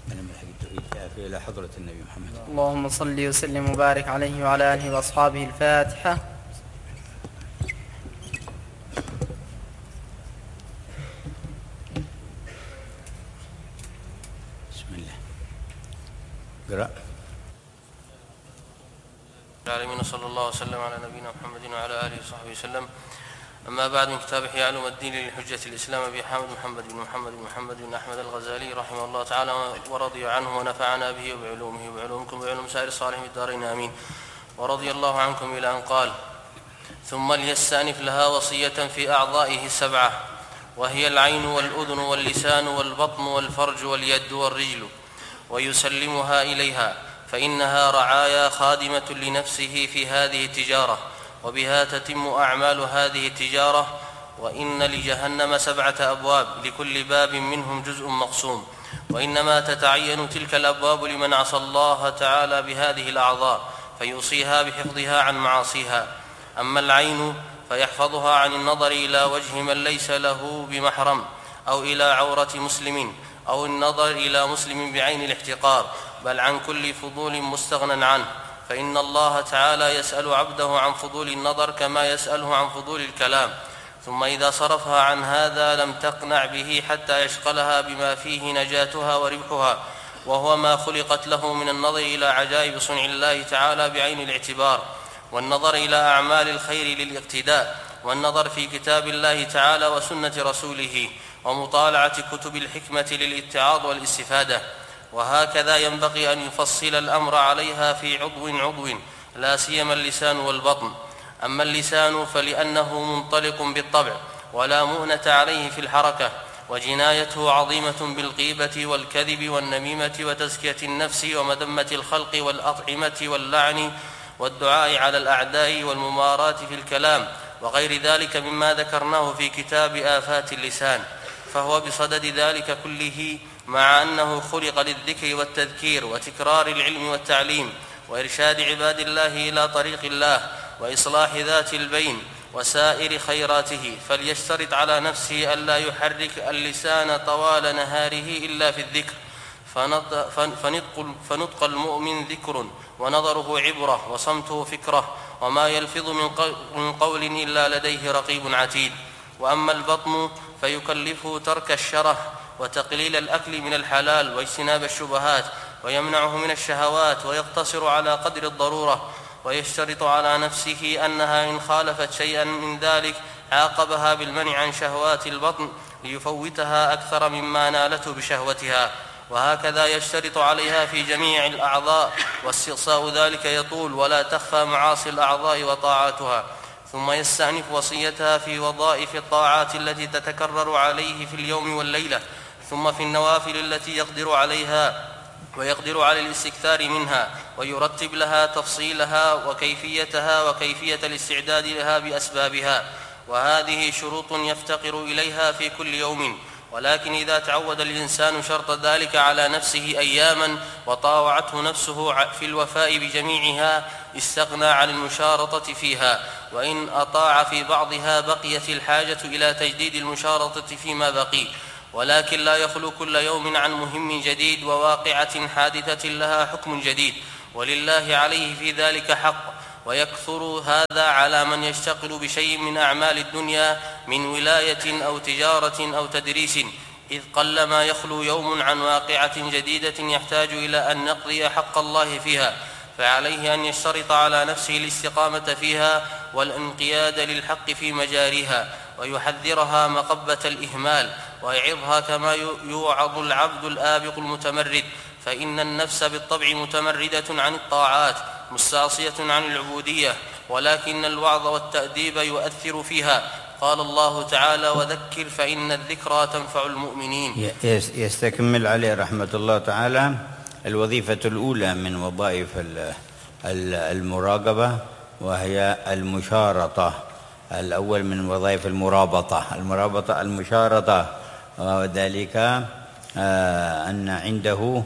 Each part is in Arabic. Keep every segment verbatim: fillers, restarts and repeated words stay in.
إلى حضرة النبي محمد. اللهم صل وسلم وبارك عليه وعلى آله وأصحابه. الفاتحة. بسم الله. قرأ. العالمين صلى الله وسلم على نبينا محمد وعلى آله وصحبه وسلم. أما بعد، من كتاب إحياء علوم الدين للحجة الإسلام أبي حامد محمد بن محمد بن محمد بن أحمد الغزالي رحمه الله تعالى ورضي عنه ونفعنا به وبعلومه وبعلومكم وبعلوم سائر الصالحين الدارين آمين. ورضي الله عنكم إلى أن قال: ثم ليستأنف لها وصية في أعضائه السبعة، وهي العين والأذن واللسان والبطن والفرج واليد والرجل، ويسلمها إليها، فإنها رعايا خادمة لنفسه في هذه التجارة، وبها تتم أعمال هذه التجارة. وإن لجهنم سبعة أبواب، لكل باب منهم جزء مقسوم، وإنما تتعين تلك الأبواب لمن عصى الله تعالى بهذه الأعضاء، فيوصيها بحفظها عن معاصيها. أما العين فيحفظها عن النظر إلى وجه من ليس له بمحرم، أو إلى عورة مسلم، أو النظر إلى مسلم بعين الاحتقار، بل عن كل فضول مستغنى عنه، فإن الله تعالى يسأل عبده عن فضول النظر كما يسأله عن فضول الكلام. ثم إذا صرفها عن هذا لم تقنع به حتى يشغلها بما فيه نجاتها وربحها، وهو ما خلقت له من النظر إلى عجائب صنع الله تعالى بعين الاعتبار، والنظر إلى أعمال الخير للاقتداء، والنظر في كتاب الله تعالى وسنة رسوله، ومطالعة كتب الحكمة للاتعاظ والاستفادة. وهكذا ينبغي أن يفصل الأمر عليها في عضو عضو، لا سيما اللسان والبطن. أما اللسان فلأنه منطلق بالطبع، ولا مؤنة عليه في الحركة، وجنايته عظيمة بالغيبة والكذب والنميمة وتزكية النفس ومذمة الخلق والأطعمة واللعن والدعاء على الأعداء والممارات في الكلام، وغير ذلك مما ذكرناه في كتاب آفات اللسان. فهو بصدد ذلك كله، مع أنه خلق للذكر والتذكير وتكرار العلم والتعليم وإرشاد عباد الله إلى طريق الله وإصلاح ذات البين وسائر خيراته، فليشترط على نفسه ألا يحرك اللسان طوال نهاره إلا في الذكر، فنطق المؤمن ذكر، ونظره عبرة، وصمته فكرة، وما يلفظ من قول إلا لديه رقيب عتيد. وأما البطن فيكلفه ترك الشره وتقليل الأكل من الحلال واجتناب الشبهات، ويمنعه من الشهوات، ويقتصر على قدر الضرورة، ويشترط على نفسه أنها إن خالفت شيئا من ذلك عاقبها بالمنع عن شهوات البطن ليفوتها أكثر مما نالته بشهوتها. وهكذا يشترط عليها في جميع الأعضاء، واستقصاء ذلك يطول، ولا تخفى معاصي الأعضاء وطاعاتها. ثم يستأنف وصيتها في وظائف الطاعات التي تتكرر عليه في اليوم والليلة، ثم في النوافل التي يقدر عليها ويقدر على الاستكثار منها، ويرتب لها تفصيلها وكيفيتها وكيفية الاستعداد لها بأسبابها. وهذه شروط يفتقر إليها في كل يوم، ولكن إذا تعود الإنسان شرط ذلك على نفسه أياما وطاوعته نفسه في الوفاء بجميعها استغنى عن المشارطة فيها، وإن أطاع في بعضها بقيت الحاجة إلى تجديد المشارطة فيما بقي، ولكن لا يخلو كل يوم عن مهم جديد وواقعة حادثة لها حكم جديد، ولله عليه في ذلك حق. ويكثر هذا على من يشتغل بشيء من أعمال الدنيا من ولاية أو تجارة أو تدريس، إذ قل ما يخلو يوم عن واقعة جديدة يحتاج إلى أن نقضي حق الله فيها، فعليه أن يشترط على نفسه الاستقامة فيها والانقياد للحق في مجاريها، ويحذرها مقبة الإهمال، ويعظها كما يوعظ العبد الآبق المتمرد، فإن النفس بالطبع متمردة عن الطاعات مستعصية عن العبودية، ولكن الوعظ والتأديب يؤثر فيها. قال الله تعالى: وذكر فإن الذكرى تنفع المؤمنين. يستكمل عليه رحمة الله تعالى الوظيفة الأولى من وظائف المراقبة، وهي المشارطة. الأول من وظائف المرابطة المرابطة المشارطة، وذلك أن عنده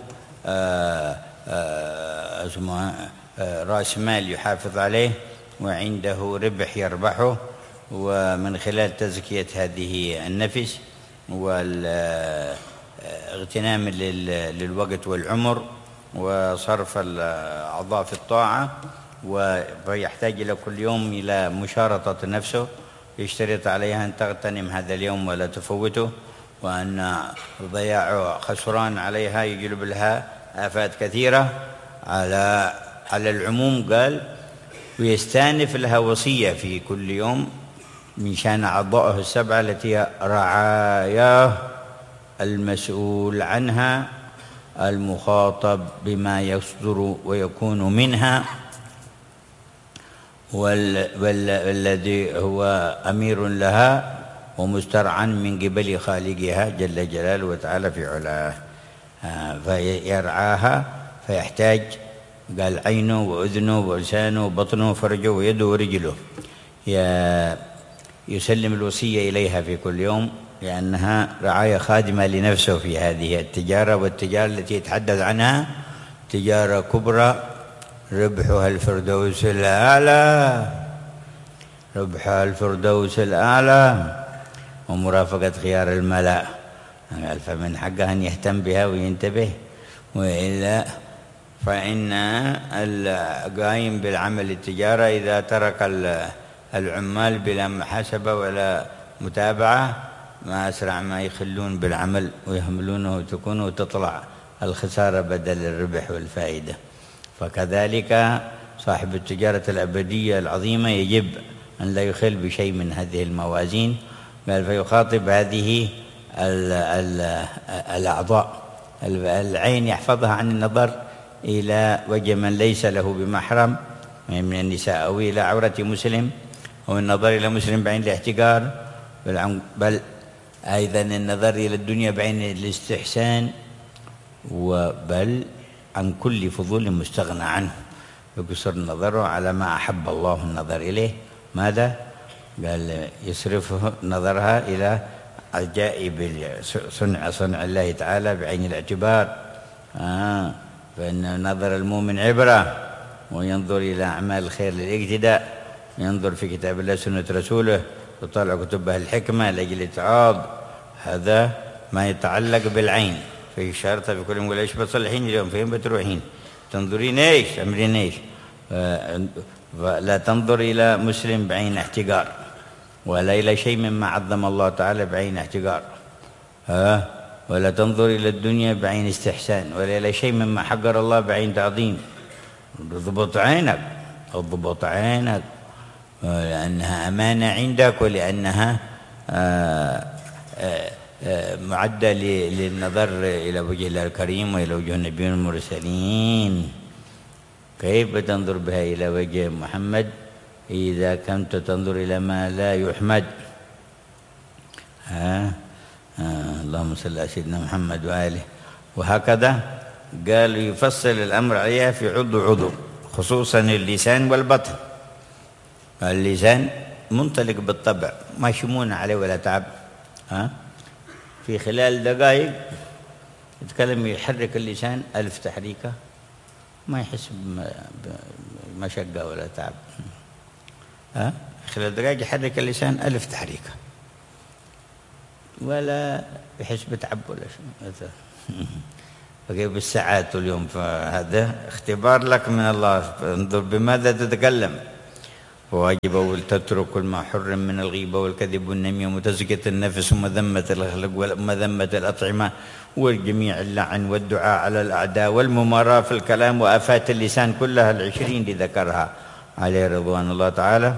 اسمه رأس مال يحافظ عليه، وعنده ربح يربحه، ومن خلال تزكية هذه النفس اغتنام للوقت والعمر وصرف الأعضاء في الطاعة، ويحتاج إلى كل يوم إلى مشارطة نفسه، يشترط عليها أن تغتنم هذا اليوم ولا تفوته، وأن ضياع خسران عليها يجلب لها آفات كثيرة. على على العموم قال ويستانف لها وصية في كل يوم من شأن أعضائه السبعة التي هي رعاياه، المسؤول عنها، المخاطب بما يصدر ويكون منها، والذي هو أمير لها ومسترعا من قبل خالقها جل جلاله وتعالى في علاه، فيرعاها فيحتاج قال عينه وأذنه ولسانه وبطنه وفرجه ويده ورجله يسلم الوصية إليها في كل يوم، لأنها رعاية خادمة لنفسه في هذه التجارة. والتجارة التي يتحدث عنها تجارة كبرى ربحها الفردوس الأعلى، ربحها الفردوس الأعلى ومرافقة خيار الملأ. قال فمن حقه أن يهتم بها وينتبه، وإلا فإن القائم بالعمل التجارة إذا ترك العمال بلا محاسبة ولا متابعة ما أسرع ما يخلون بالعمل ويهملونه وتكون وتطلع الخسارة بدل الربح والفائدة. فكذلك صاحب التجارة الأبدية العظيمة يجب أن لا يخل بشيء من هذه الموازين. بل فيخاطب هذه ال ال الأعضاء. العين يحفظها عن النظر إلى وجه من ليس له بمحرم من النساء، أو إلى عورة مسلم، أو النظر إلى مسلم بعين الاحتقار، بل, بل أيضا النظر إلى الدنيا بعين الاستحسان، وبل عن كل فضول مستغنى عنه، يقصر نظره على ما أحب الله النظر إليه. ماذا؟ قال يصرفه نظرها إلى عجائب صنع صنع الله تعالى بعين الاعتبار. آه فإن نظر المؤمن عبرة، وينظر إلى أعمال الخير للاقتداء، ينظر في كتاب الله سنة رسوله، وطالع كتب أهل الحكمة لأجل الاتعاظ. هذا ما يتعلق بالعين. في شرطة في كل يوم يقول ايش بتصلحين اليوم؟ فين بتروحين؟ تنظرين ايش؟ تأمرين ايش؟ لا تنظر إلى مسلم بعين احتقار، ولا إلى شيء مما عظم الله تعالى بعين احتقار، ها، ولا تنظر إلى الدنيا بعين استحسان، ولا إلى شيء مما حقر الله بعين تعظيم. اضبط عينك، اضبط عينك، لأنها أمانة عندك، ولأنها آآ آآ معدة للنظر إلى وجه الله الكريم وإلى وجه النبيين المرسلين. كيف تنظر بها إلى وجه محمد إذا كنت تنظر إلى ما لا يحمد؟ ها آه. اللهم صل على سيدنا محمد وآله. وهكذا قال يفصل الأمر عليها في عضو عضو، خصوصا اللسان والبطن. اللسان منطلق بالطبع، ما يشمون عليه ولا تعب. ها في خلال دقائق يتكلم، يحرك اللسان ألف تحريكة، ما يحس بمشقة ولا تعب. ها خلال دقائق يحرك اللسان ألف تحريكة ولا يحس بتعب ولا شيء. فكيف بالساعات واليوم؟ فهذا اختبار لك من الله، انظر بماذا تتكلم. فواجب تترك كل ما حرم من الغيبة والكذب والنميمة ومتزكية النفس ومذمة الأخلاق ومذمة الأطعمة والجميع اللعن والدعاء على الأعداء والمماراة في الكلام وآفات اللسان كلها العشرين اللي ذكرها عليه رضوان الله تعالى.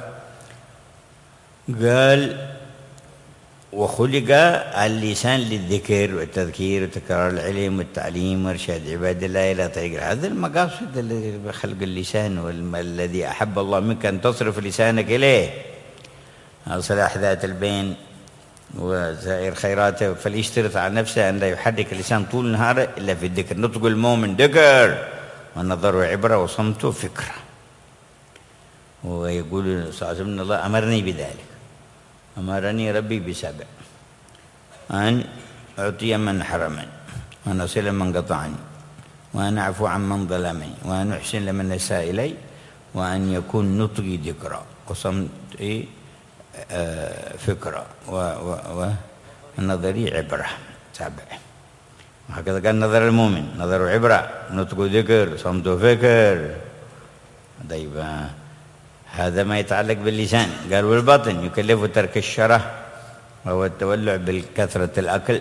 قال وخلق اللسان للذكر والتذكير وتكرار العلم والتعليم وإرشاد عباد الله إلى طريق. هذا المقاصد الذي بخلق اللسان، والذي أحب الله منك أن تصرف لسانك إليه، صلاح ذات البين وسائر خيراته. فليشترط على نفسه أن لا يحرك اللسان طول نهاره إلا في الذكر. نطق المؤمن ذكر، والنظر عبرة، وصمته فكرة. ويقول صلى الله عليه وسلم: الله أمرني بذلك، أمرني ربي بسبع: أن أعطي من حرمني، وأن أصل من قطعني، وأن أعفو عن من ظلمني، وأن أحسن لمن أساء إلي، وأن يكون نطقي ذكرى وصمتي فكرة ونظري عبرة. سبع. هكذا قال نظر المؤمن، نظر عبرة، نطق ذكر، صمت فكر. طيب هذا ما يتعلق باللسان. قال والبطن يكلف ترك الشره وهو التولع بالكثرة الأكل،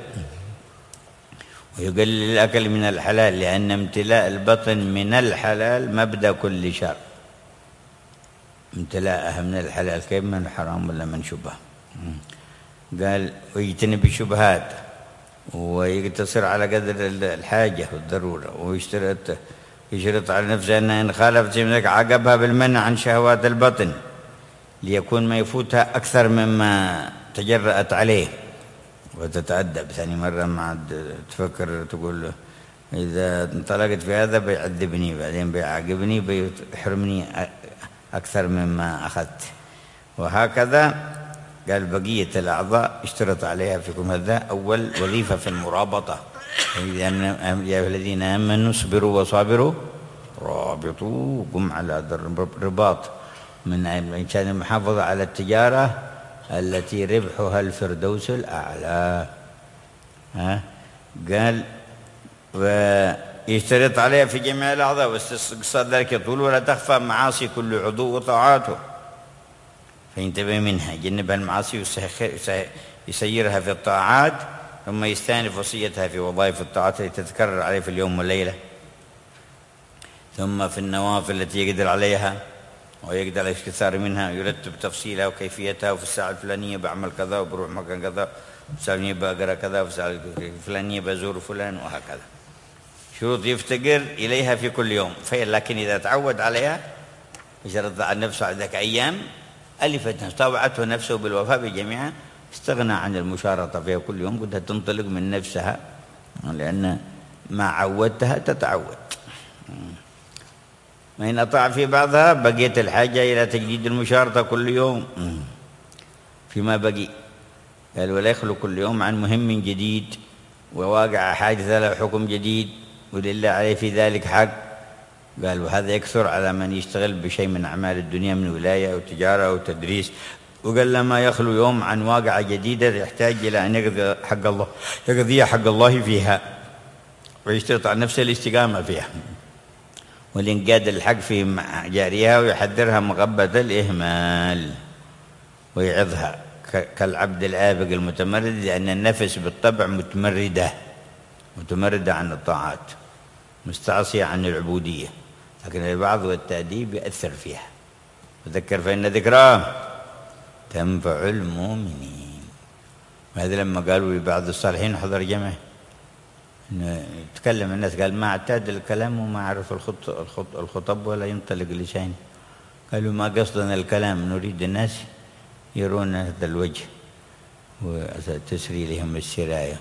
ويقلل الأكل من الحلال، لأن امتلاء البطن من الحلال مبدأ كل شر. امتلاءها من الحلال كيف من الحرام ولا من شبه. قال ويجتنب الشبهات ويقتصر على قدر الحاجة والضرورة، ويشترط يشرط على نفسه أن إن خالفت شيء عاقبها بالمنع عن شهوات البطن ليكون ما يفوتها أكثر مما تجرأت عليه، وتتأدب ثاني مرة ما تفكر تقول له إذا انطلقت في هذا بيعذبني بعدين بيعاقبني بيحرمني أكثر مما أخذت. وهكذا قال بقية الأعضاء اشترط عليها فيكم هذا. أول وظيفة في المرابطة، يا أيها الذين آمنوا اصبروا وصابروا رابطوا، قم على الرباط من إنسان المحافظة على التجارة التي ربحها الفردوس الأعلى. ها قال ويشترط عليها في جميع الأعضاء، واستقصاد ذلك يطول ولا تخفى معاصي كل عضو وطاعاته، فينتبه منها، يجنبها المعاصي ويسيرها في الطاعات، ثم يستأنف وصيتها في وظائف الطاعات التي تتكرر عليه في اليوم والليلة، ثم في النوافل التي يقدر عليها ويقدر على الاستكثار منها، يرتب تفصيلها وكيفيتها، وفي الساعة الفلانية بعمل كذا وبروح مكان كذا، وفي الساعة الفلانية بقرأ كذا، وفي الساعة الفلانية بزور فلان، وهكذا. شروط يفتقر إليها في كل يوم، لكن إذا تعود عليها يشرط على نفسه على ذاك أيام ألفت نفسه طوعته نفسه بالوفاء بجميعها، استغنى عن المشارطة فيها كل يوم، قد تنطلق من نفسها، لأن ما عودتها تتعود. وإن أطاع في بعضها بقيت الحاجة إلى تجديد المشارطة كل يوم فيما بقي. قال ولا يخلو كل يوم عن مهم جديد وواقع حادث له حكم جديد ولله عليه في ذلك حق. قال وهذا يكثر على من يشتغل بشيء من أعمال الدنيا من ولاية أو تجارة أو تدريس. وقال لما يخلو يوم عن واقعة جديدة يحتاج إلى أن يقضي حق الله يقضي حق الله فيها، ويشترط على نفسه الاستقامة فيها والإنقاد الحق في جاريها، ويحذرها مغبة الإهمال، ويعظها كالعبد الآبق المتمرد، لأن النفس بالطبع متمردة متمردة عن الطاعات، مستعصية عن العبودية، لكن البعض والتأديب يأثر فيها. وذكر فإن ذكراه تنفع المؤمنين. وهذا لما قالوا لبعض الصالحين حضر جمع تكلم الناس، قال ما اعتاد الكلام وما عرف الخط الخط الخطب ولا ينطلق لساني. قالوا ما قصدنا الكلام، نريد الناس يرون هذا الوجه وتسري لهم السراية.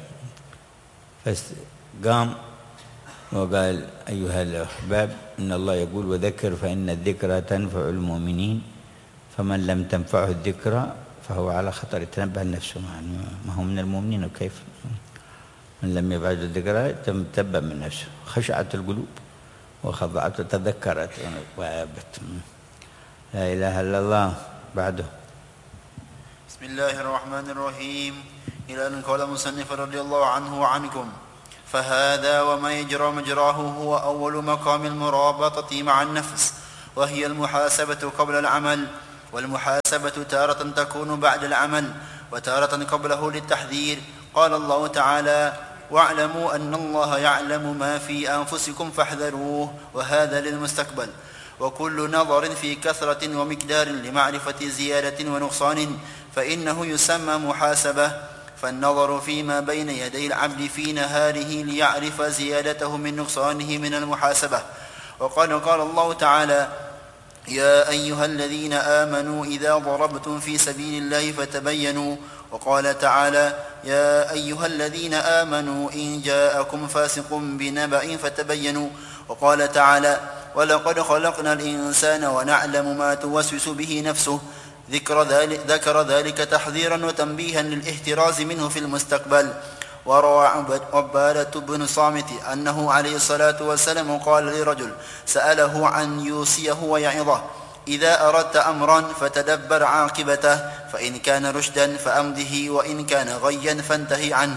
فقام وقال أيها الأحباب إن الله يقول وذكر فإن الذكرى تنفع المؤمنين، فمن لم تنفعه الذكرى فهو على خطر. يتنبه نفسه ما هو من المؤمنين، وكيف من لم يبعد الذكرى تنبه من نفسه. خشعت القلوب وخضعت وتذكرت وابت. لا إله إلا الله. بعده بسم الله الرحمن الرحيم. إلى أن قال المصنف رضي الله عنه وعنكم فهذا وما يجرى مجراه هو أول مقام المرابطة مع النفس، وهي المحاسبة قبل العمل. والمحاسبة تارة تكون بعد العمل وتارة قبله للتحذير. قال الله تعالى واعلموا أن الله يعلم ما في أنفسكم فاحذروه، وهذا للمستقبل. وكل نظر في كثرة ومقدار لمعرفة زيادة ونقصان فإنه يسمى محاسبة. فالنظر فيما بين يدي العبد في نهاره ليعرف زيادته من نقصانه من المحاسبة. وقد قال الله تعالى يا أيها الذين آمنوا إذا ضربتم في سبيل الله فتبينوا. وقال تعالى يا أيها الذين آمنوا إن جاءكم فاسق بنبأ فتبينوا. وقال تعالى ولقد خلقنا الإنسان ونعلم ما توسوس به نفسه. ذكر ذلك, ذكر ذلك تحذيرا وتنبيها للاحتراز منه في المستقبل. وروى عبادة بن صامت أنه عليه الصلاة والسلام قال لرجل سأله عن يوصيه ويعظه إذا أردت أمرا فتدبر عاقبته، فإن كان رشدا فأمده، وإن كان غيا فانتهي عنه.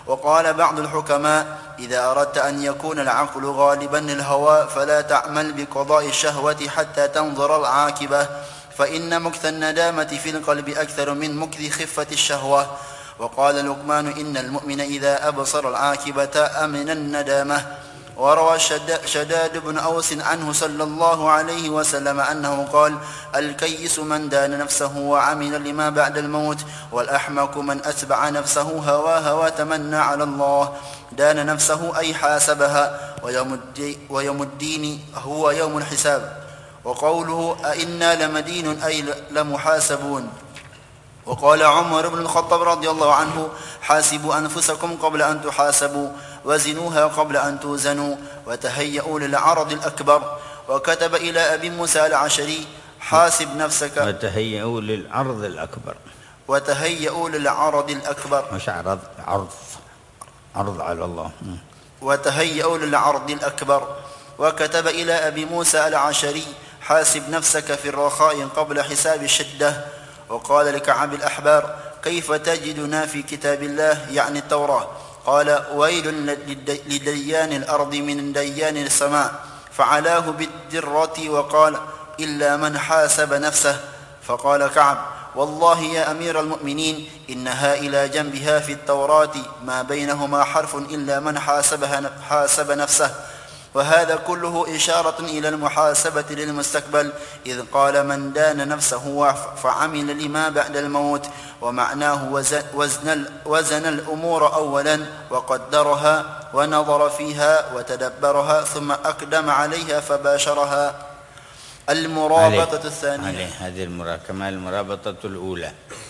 وقال بعض الحكماء: إذا أردت أن يكون العقل غالبا للهوى فلا تعمل بقضاء الشهوة حتى تنظر العاقبة، فإن مكث الندامة في القلب أكثر من مكث خفة الشهوة. وقال لقمان: إن المؤمن إذا أبصر العاقبة أمن الندامة. وروى شداد بن أوس عنه صلى الله عليه وسلم أنه قال: الكيس من دان نفسه وعمل لما بعد الموت، والأحمق من أتبع نفسه هواها وتمنى على الله. دان نفسه أي حاسبها، ويوم الدين هو يوم الحساب. وقوله أئنا لمدين أي لمحاسبون. وقال عمر بن الخطاب رضي الله عنه: حاسبوا أنفسكم قبل أن تحاسبوا، وزنوها قبل أن توزنوا، وتهيئوا للعرض الأكبر. وكتب إلى أبي موسى العشري: حاسب نفسك. وتهيئوا للعرض الأكبر. وتهيئوا للعرض الأكبر. مش عرض، عرض، عرض على الله. وتهيئوا للعرض الأكبر. وكتب إلى أبي موسى العشري: حاسب نفسك في الرخاء قبل حساب الشدة. وقال لكعب الأحبار: كيف تجدنا في كتاب الله، يعني التوراة؟ قال: ويل لديان الأرض من ديان السماء. فعلاه بالدرة وقال: إلا من حاسب نفسه. فقال كعب: والله يا أمير المؤمنين، إنها إلى جنبها في التوراة ما بينهما حرف إلا من حاسبها حاسب نفسه. وهذا كله إشارة إلى المحاسبة للمستقبل، إذ قال: من دان نفسه فعمل لما بعد الموت. ومعناه وزن, وزن الأمور أولا وقدرها ونظر فيها وتدبرها ثم أقدم عليها فباشرها. المرابطة عليه. الثانية عليه. هذه المراكمة المرابطة الأولى.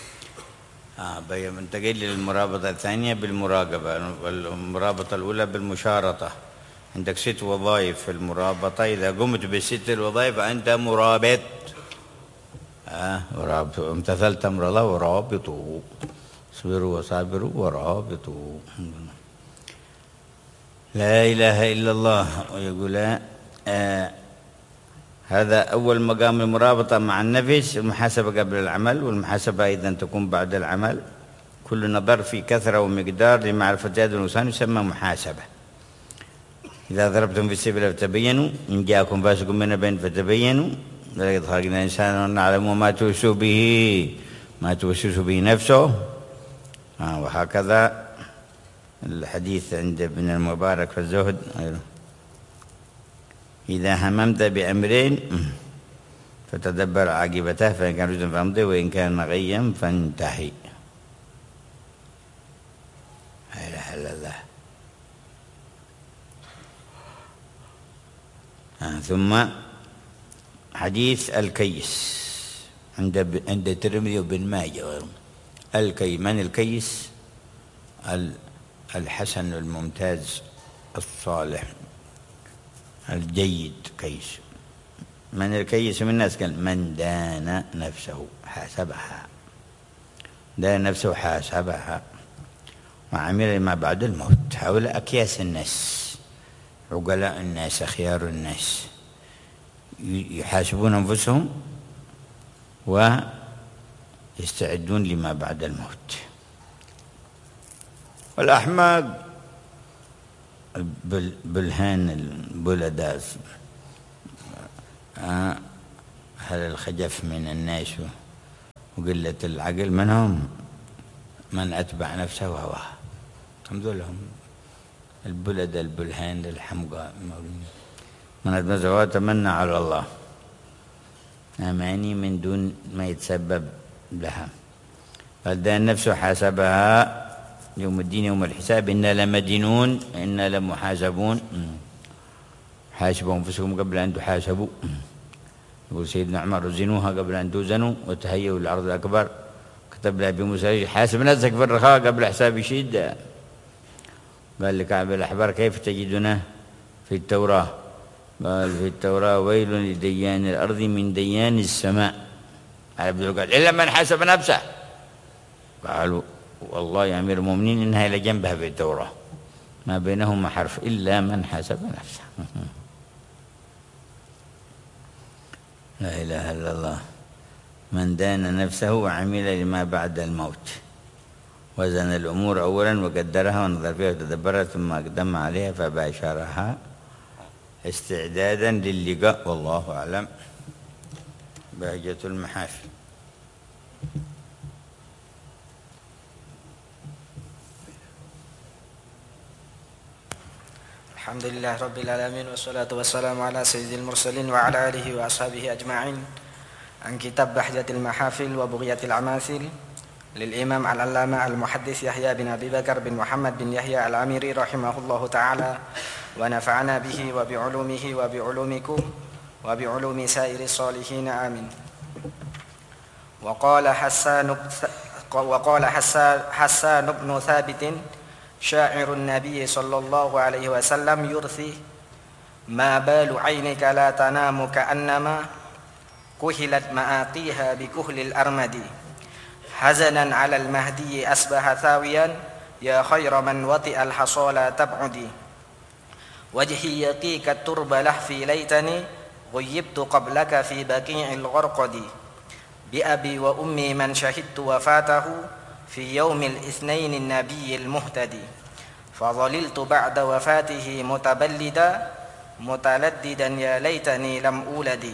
آه انتقل للمرابطة الثانية بالمراقبة، والمرابطة الأولى بالمشارطة. عندك ست وظائف في المرابطة، إذا قمت بست الوظائف أنت مرابط. آه ورابط. امتثلت أمر الله ورابطوا، اصبروا وصابروا ورابطوا. لا إله إلا الله. ويقول آه هذا أول مقام المرابطة مع النفس، المحاسبة قبل العمل، والمحاسبة أيضا تكون بعد العمل. كل نظر في كثرة ومقدار لمعرفة هذا الإنسان يسمى محاسبة. إذا ضربتم في السبيل فتبينوا، إن جاءكم فاسق بنبأ فتبينوا، ولقد خلقنا الإنسان ونعلم ما توسوس به ما توسوس به نفسه. آه وهكذا الحديث عند ابن المبارك في الزهد: إذا هممت بأمرين فتدبر عاقبته، فإن كان رشدا فامضي وإن كان غيا فانتهي. لا إله إلا الله. آه ثم حديث الكيس عند عند الترمذي وابن ماجه. الكي من الكيس؟ الحسن الممتاز الصالح الجيد كيس. من الكيس من الناس؟ قال: من دان نفسه حاسبها. دان نفسه حاسبها وعمل ما بعد الموت. هؤلاء أكياس الناس، عقلاء الناس، أخيار الناس، يحاسبون أنفسهم ويستعدون لما بعد الموت. والأحمق بلهان البلداء، أهل الخجف من الناس وقلة العقل منهم من أتبع نفسه وهواه. هذولهم البلد البلهان الحمقى، من أتبع نفسه وهواه تمنى على الله، أماني من دون ما يتسبب لها. فالدان نفسه حاسبها يوم الدين يوم الحساب. إنا لمدينون إنا لمحاسبون. حاسبوا أنفسكم قبل أن تحاسبوا. يقول سيدنا عمر: زنوها قبل أن توزنوا وتهيئوا للعرض الأكبر. كتب لأبي موسى: حاسب نفسك في الرخاء قبل حساب الشدة. قال لكعب الأحبار: كيف تجدنا في التوراة؟ قال: في التوراة: ويل لديان الأرض من ديان السماء. قال: إلا من حاسب نفسه. قالوا: والله يا أمير المؤمنين إنها إلى جنبها في التوراة ما بينهما حرف إلا من حاسب نفسه. لا إله إلا الله. من دان نفسه وعمل لما بعد الموت. وزن الأمور أولا وقدرها ونظر فيها وتدبرها ثم أقدم عليها فباشرها استعدادا للقاء. والله أعلم. بهجة المحافل. الحمد لله رب العالمين والصلاة والسلام على سيد المرسلين وعلى آله وأصحابه أجمعين. عن كتاب بهجة المحافل وبغية العماثل للإمام العلامة المحدث يحيى بن أبي بكر بن محمد بن يحيى العامري رحمه الله تعالى ونفعنا به وبعلومه وبعلومكم وبعلوم سائر الصالحين آمين. وقال حسان وقال حسان, حسان بن ثابت شاعر النبي صلى الله عليه وسلم يرثي: ما بال عينك لا تنام كأنما كهلت مآقيها بكهل الأرمد، حزنا على المهدي أصبح ثاويا، يا خير من وطئ الحصى لا تبعدي، وجهي يقيك الترب لهفي ليتني غيبت قبلك في بقيع الغرقد، بأبي وأمي من شهدت وفاته في يوم الاثنين النبي المهتدي، فظللت بعد وفاته متبلدا متلددا يا ليتني لم أولد،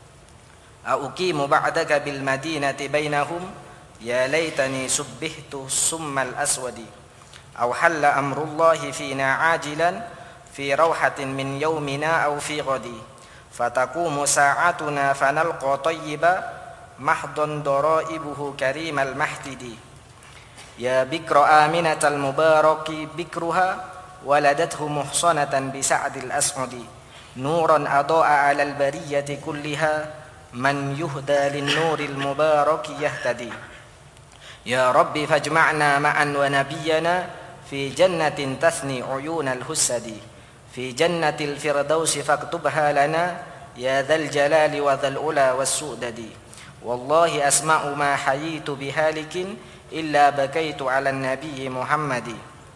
أقيم بعدك بالمدينة بينهم يا ليتني سبهت السم الأسود، أو حل أمر الله فينا عاجلا في روحة من يومنا أو في غد، فتقوم ساعتنا فنلقى طيبا محضا ضرائبه كريم المحتد، يا بكر آمنة المبارك بكرها ولدته محصنة بسعد الأسعد، نورا أضاء على البرية كلها من يهدى للنور المبارك يهتدي، يا رب فاجمعنا معا ونبينا في جنة تثني عيون الهسد، في جنة الفردوس فاكتبها لنا يا ذا الجلال وذا العلا والسؤدد، والله أسمع ما حييت بهالك إلا بكيت على النبي محمد،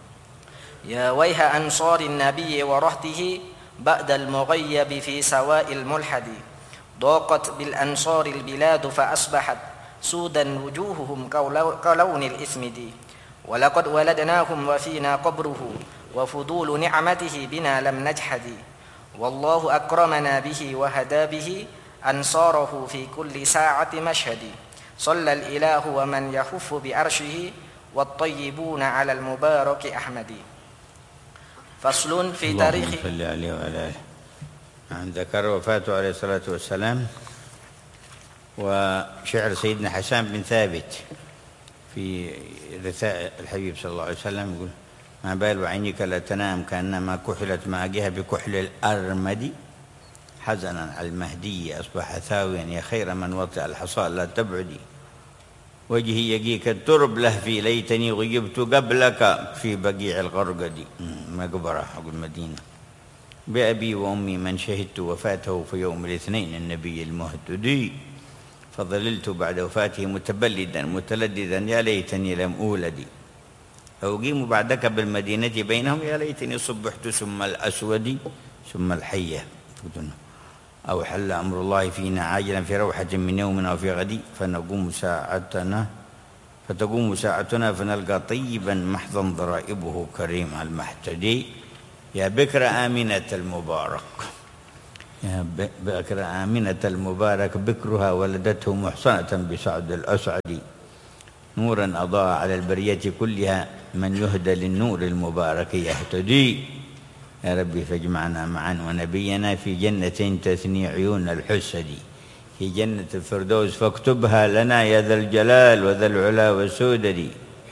يا ويح أنصار النبي ورهته بعد المغيب في سواء الملحد، ضاقت بالأنصار البلاد فأصبحت سودا وجوههم كلون الإسمد، ولقد ولدناهم وفينا قبره وفضول نعمته بنا لم نجحد، والله أكرمنا به وهدى به أنصاره في كل ساعة مشهد، صلى الإله ومن يحف بأرشه والطيبون على المبارك أحمد. فصل في تاريخ اللهم صل عليه وعلى آله. عن ذكر وفاته عليه الصلاة والسلام، وشعر سيدنا حسان بن ثابت في رثاء الحبيب صلى الله عليه وسلم يقول: ما بال عينك لا تنام كأنما كحلت ماجها بكحل الأرمد، حزنا على المهدي أصبح ثاويا، يا خير من وطئ الحصى لا تبعدي، وجهي يقيك الترب لهفي ليتني غيبت قبلك في بقيع الغرقد، مقبرة حق المدينة، بأبي وأمي من شهدت وفاته في يوم الاثنين النبي المهتدي، فظللت بعد وفاته متبلدا متلددا يا ليتني لم أولد، أقيم بعدك بالمدينة بينهم يا ليتني صبحت ثم الأسود ثم الحية، أو حل أمر الله فينا عاجلا في روحة من يومنا وفي غد، فنقوم ساعتنا فتقوم ساعتنا فنلقى طيبا محضا ضرائبه كريم المحتدي، يا بكر آمنة المبارك، يا بكر آمنة المبارك بكرها ولدته محصنة بسعد الأسعد، نورا أضاء على البرية كلها من يهدى للنور المبارك يهتدي، يا ربي فاجمعنا معا ونبينا في جنة تثني عيون الحسد، في جنة الفردوس فاكتبها لنا يا ذا الجلال وذا العلا والسودد،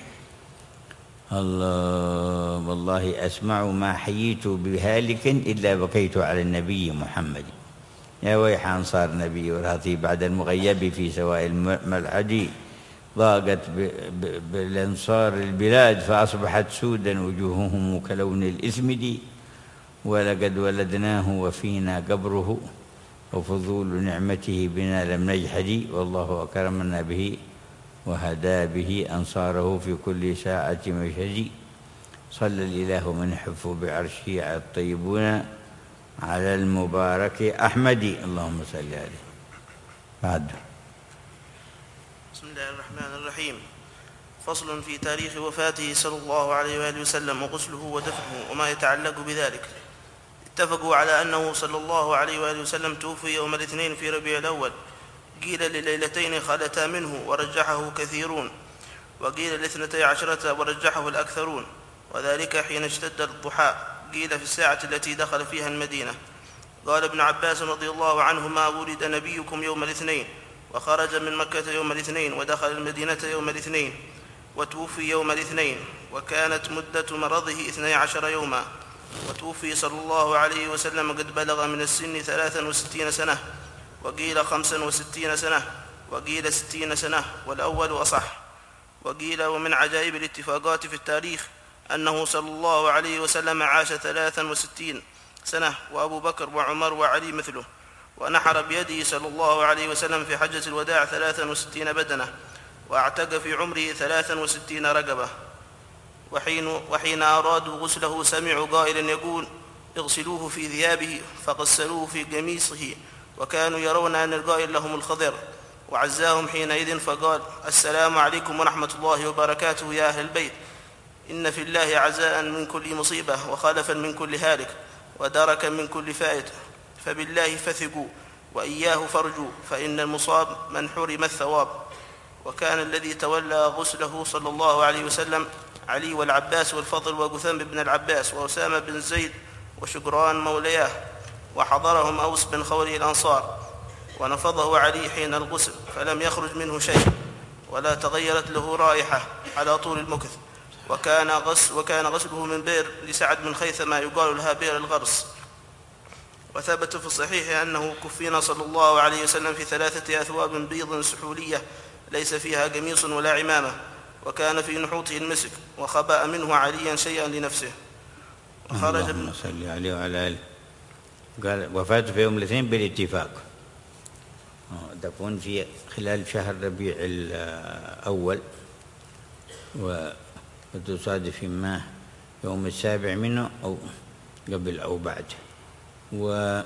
الله والله أسمع ما حييت بهالك إلا بكيت على النبي محمد، يا ويح أنصار نبي ورهطي بعد المغيب في سواء الملحد، ضاقت بالأنصار البلاد فأصبحت سودا وجوههم كلون الإسمد، ولقد ولدناه وفينا قبره وفضول نعمته بنا لم نجحد، والله أكرمنا به وهدى به أنصاره في كل ساعة مشهد، صلى الإله من يحف بعرشه على الطيبون على المبارك أحمد، اللهم صل عليه. بعد. بسم الله الرحمن الرحيم. فصل في تاريخ وفاته صلى الله عليه وآله وسلم وغسله ودفنه وما يتعلق بذلك. اتفقوا على أنه صلى الله عليه وآله وسلم توفي يوم الاثنين في ربيع الأول، قيل لليلتين خلتا منه ورجحه كثيرون، وقيل لاثنتي عشرة ورجحه الأكثرون، وذلك حين اشتد الضحى، قيل في الساعة التي دخل فيها المدينة. قال ابن عباس رضي الله عنهما: ولد نبيكم يوم الاثنين، وخرج من مكة يوم الاثنين، ودخل المدينة يوم الاثنين، وتوفي يوم الاثنين، وكانت مدة مرضه اثني عشر يوما، وتوفي صلى الله عليه وسلم قد بلغ من السن ثلاثا وستين سنة، وقيل خمسا وستين سنة، وقيل ستين سنة، والأول أصح. وقيل ومن عجائب الاتفاقات في التاريخ أنه صلى الله عليه وسلم عاش ثلاثا وستين سنة، وأبو بكر وعمر وعلي مثله، ونحر بيده صلى الله عليه وسلم في حجة الوداع ثلاثا وستين بدنة، واعتق في عمره ثلاثا وستين رقبة. وحين, وحين أرادوا غسله سمعوا قائلا يقول: اغسلوه في ثيابه، فغسلوه في قميصه، وكانوا يرون أن القائل لهم الخضر، وعزاهم حينئذ فقال: السلام عليكم ورحمة الله وبركاته يا أهل البيت، إن في الله عزاء من كل مصيبة، وخلفا من كل هالك، ودركا من كل فائت، فبالله فثقوا وإياه فرجوا، فإن المصاب من حرم الثواب. وكان الذي تولى غسله صلى الله عليه وسلم علي والعباس والفضل وقثام بن العباس وأسامة بن زيد وشكران مولياه، وحضرهم أوس بن خوله الأنصار، ونفضه علي حين الغسل فلم يخرج منه شيء، ولا تغيرت له رائحة على طول المكث. وكان غسل وكان غسله من بئر لسعد بن خيثمة يقال لها بئر الغرس. وثبت في الصحيح أنه كفن صلى الله عليه وسلم في ثلاثة أثواب بيض سحولية ليس فيها قميص ولا عمامة، وكان في نحوته المسك، وخبأ منه عليا شيئا لنفسه. وخرج اللهم صل عليه وعلى آله. قال وفاته في يوم الاثنين بالاتفاق، تكون في خلال شهر ربيع الأول، وتصادف إما يوم السابع منه أو قبل أو بعد. و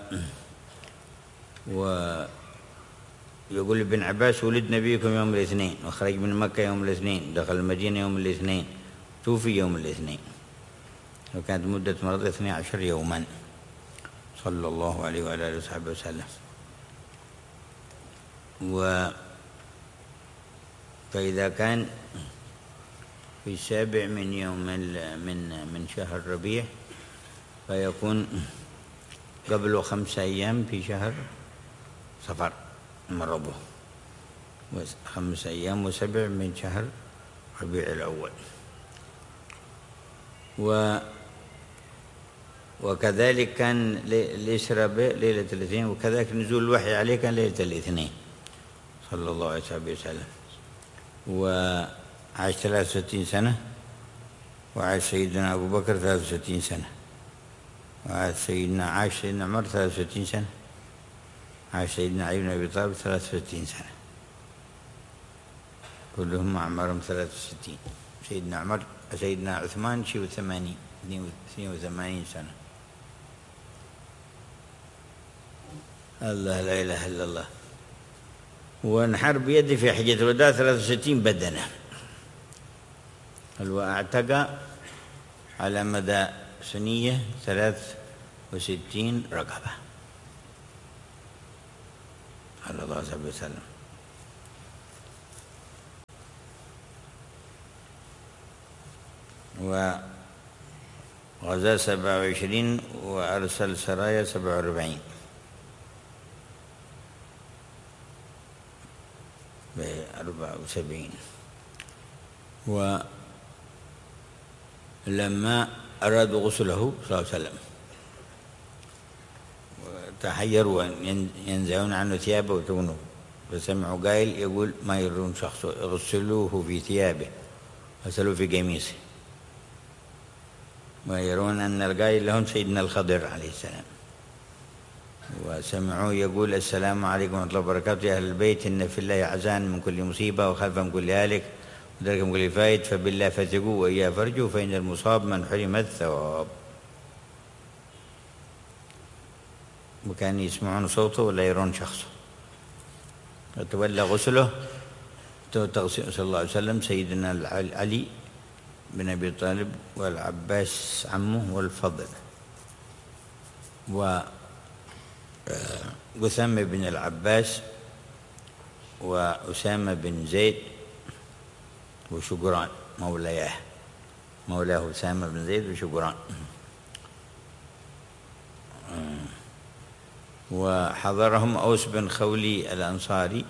و يقول ابن عباس: ولد نبيكم يوم الاثنين، وخرج من مكة يوم الاثنين، دخل المدينة يوم الاثنين، توفي يوم الاثنين، وكانت مدة مرضه اثني عشر يوما، صلى الله عليه وعلى آله وصحبه وسلم. و فإذا كان في السابع من يوم من من شهر ربيع، فيكون قبل خمسة أيام في شهر صفر مرضه، خمسة أيام وسبع من شهر ربيع الأول. و وكذلك كان الإسراء ليلة الاثنين، وكذلك نزول الوحي عليه كان ليلة الاثنين، صلى الله عليه وسلم. وعاش ثلاثة وستين سنة، وعاش سيدنا أبو بكر ثلاثة وستين سنة، وعاش سيدنا عاش سيدنا عمر ثلاثة وستين سنة، عاش سيدنا علي بن أبي طالب ثلاثة وستين سنة، كلهم أعمارهم ثلاثة وستين. سيدنا عمر سيدنا عثمان شيء وثمانين اثنين وثمانين سنة. الله لا إله إلا الله. وانحر بيده في حجة الوداع ثلاثة وستين بدنة، واعتق على مدى سنية ثلاث وستين رقبة، صلى الله عليه وسلم. وغزا سبعة وعشرين، وأرسل سرايا سبعة وأربعين، بأربعة وسبعين. ولما أرادوا غسله صلى الله عليه وسلم تحيروا أن ينزعون عنه ثيابه وتونه، فسمعوا قائل يقول: ما يرون شخصه، اغسلوه في ثيابه، غسلوه في قميصه. ويرون أن القائل لهم سيدنا الخضر عليه السلام. وسمعوه يقول: السلام عليكم ورحمة الله وبركاته يا أهل البيت، إن في الله عزاء من كل مصيبة، وخلفا من كل هالك، ودركا من كل فائت، فبالله فثقوا وإياه فرجوا، فإن المصاب من حرم الثواب. وكان يسمعون صوته ولا يرون شخصه. وتولى غسله تغسل صلى الله عليه وسلم سيدنا علي بن أبي طالب والعباس عمه والفضل وأسامة بن العباس وأسامة بن زيد وشجران مولاياه مولاه أسامة بن زيد وشجران. وحضرهم أوس بن خولي الأنصاري.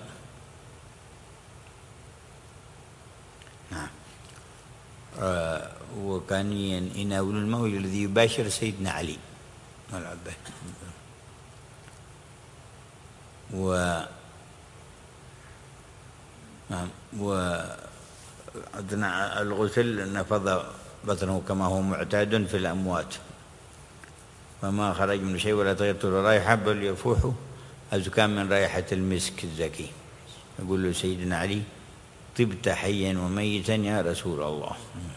نعم. وكان يناول الموت الذي يباشر سيدنا علي والعباس. و نعم. وعندنا الغسل نفض بطنه كما هو معتاد في الأموات، وما خرج من شيء ولا تغير رائحة بل يفوح أزكى من رائحة المسك الزكي. يقول له سيدنا علي: طبت حيا وميتا يا رسول الله.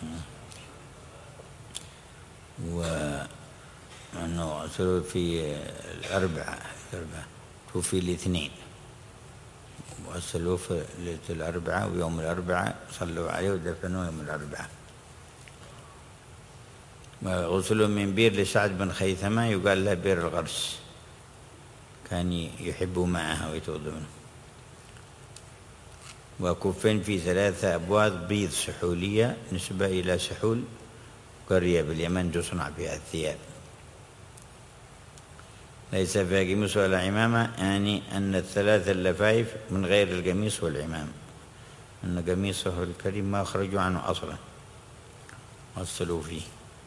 وأنه غسلوا في الأربعة الأربعة توفي الاثنين، وغسلوه في ليلة الأربعاء ويوم الأربعاء صلوا عليه ودفنوه يوم الأربعاء. وغسلوا من بير لسعد بن خيثمة يقال له بير الغرس، كان يحب معها ويتوضا منه. وكفن في ثلاثة أبواب بيض سحولية نسبة إلى سحول قرية باليمن تصنع بها الثياب، ليس فيها قميص ولا عمامة، يعني أن الثلاثة اللفائف من غير القميص والعمام، أن قميصه الكريم ما أخرجوا عنه أصلا وصلوا فيه.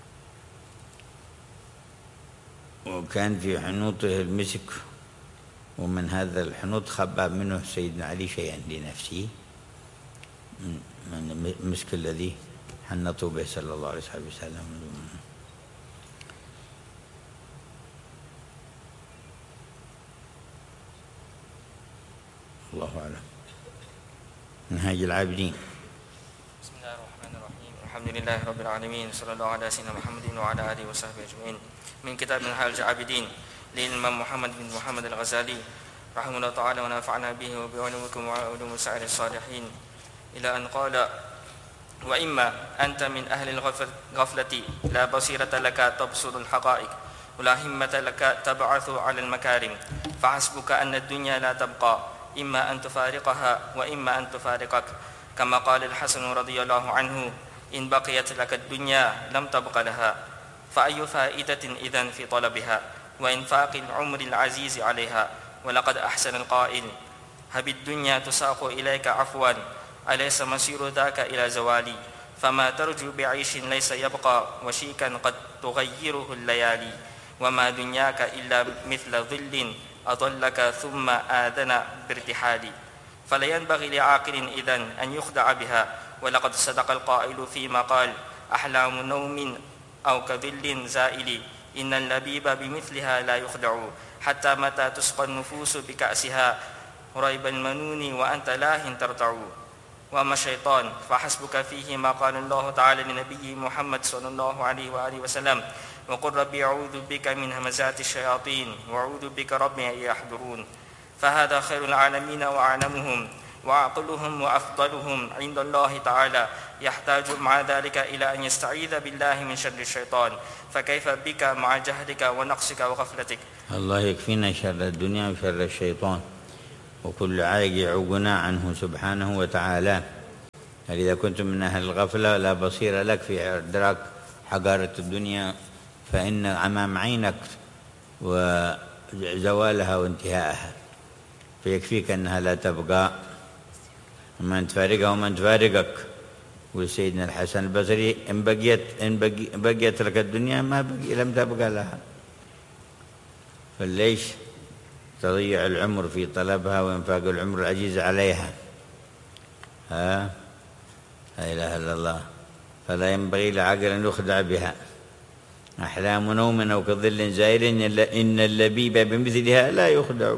وكان في حنوطه المسك، ومن هذا الحنوط خبأ منه سيدنا علي شيئا لنفسه من المسك الذي حنطوا به صلى الله عليه وسلم. الله أعلم. منهاج العابدين. بسم الله الرحمن الرحيم. الحمد لله رب العالمين، صلى الله على سيدنا محمد وعلى آله وصحبه أجمعين. من كتاب منهاج العابدين للإمام محمد بن محمد الغزالي رحمه الله تعالى ونفعنا به وبعلومكم وعلوم سائر الصالحين، إلى أن قال: وإما أنت من أهل الغفلة لا بصيرة لك تبصر الحقائق ولا همة لك تبعث على المكارم، فحسبك أن الدنيا لا تبقى، إما أن تفارقها وإما أن تفارقك، كما قال الحسن رضي الله عنه: إن بقيت لك الدنيا لم تبق لها، فأي فائدة إذن في طلبها وإنفاق العمر العزيز عليها؟ ولقد أحسن القائل: هب الدنيا تساق إليك عفوا، أليس مسير ذاك إلى زوالي؟ فما ترجو بعيش ليس يبقى، وشيكا قد تغيره الليالي، وما دنياك إلا مثل ظل أضلك ثم آذن بارتحالي، فلا ينبغي لعاقل إذن أن يخدع بها. ولقد صدق القائل فيما قال: أحلام نوم أو كظل زائل، إن اللبيب بمثلها لا يخدع، حتى متى تسقى النفوس بكأسها ريب المنون وأنت لاه ترتع. وأما الشيطان فحسبك فيه ما قال الله تعالى لنبيه محمد صلى الله عليه وآله وسلم: وقل ربي أعوذ بك من همزات الشياطين وأعوذ بك ربي أن يحضرون. فهذا خير العالمين وأعلمهم وأعقلهم وأفضلهم عند الله تعالى، يحتاج مع ذلك إلى أن يستعيذ بالله من شر الشيطان، فكيف بك مع جهلك ونقصك وغفلتك؟ الله يكفينا شر الدنيا وشر الشيطان وكل عائق يعوقنا عنه سبحانه وتعالى. هل إذا كنت من أهل الغفلة لا بصير لك في إدراك حقارة الدنيا، فإن أمام عينك وزوالها وانتهاءها، فيكفيك أنها لا تبقى، من تفارقها ومن تفارقك. وسيدنا الحسن البصري: إن بقيت إن بقي بقيت لك الدنيا ما بقي لم تبقى لها، فليش تضيع العمر في طلبها وإنفاق العمر العزيز عليها؟ ها لا إله إلا الله. فلا ينبغي لعقل أن يخدع بها. أحلام نوم أو كظل زائر، إن اللبيب بمثلها لا يخدع.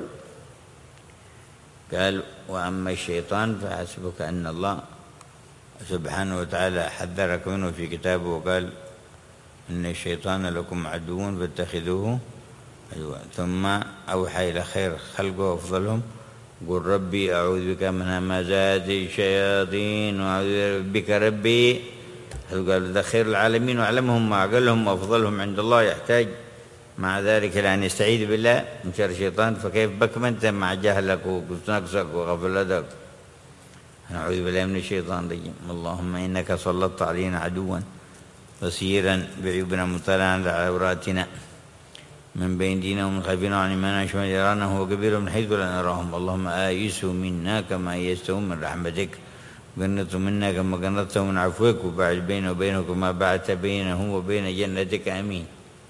قال: وأما الشيطان فحسبك أن الله سبحانه وتعالى حذرك منه في كتابه وقال: إن الشيطان لكم عدو فاتخذوه عدوا، ثم أوحى إلى خير خلقه وأفضلهم قل ربي أعوذ بك من همزات الشياطين وأعوذ بك ربي. قال ده خير العالمين وأعلمهم وأعقلهم وأفضلهم عند الله، يحتاج مع ذلك لأن يستعيذ بالله من شر الشيطان. فكيف بك ما أنت مع جهلك ونقصك وغفلتك؟ نعوذ بالله من الشيطان الرجيم. اللهم إنك سلطت علينا عدوا بصيرا بعيوبنا مطلعا على عوراتنا من بين ديننا ومن خلفنا وعن يماننا شمال يرانا هو كبير من حيث لا نراهم. اللهم آيسوا منا كما آيستهم من رحمتك، قنطوا منا كما قنطتهم من عفوك، وبعد بينه وبينه كما بعدت بينه وبين جنتك. آمين.